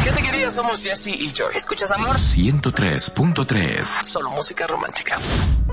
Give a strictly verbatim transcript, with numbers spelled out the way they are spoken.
¿Qué te quería? Somos Jesse y Joy. ¿Escuchas amor? ciento tres punto tres. Solo música romántica.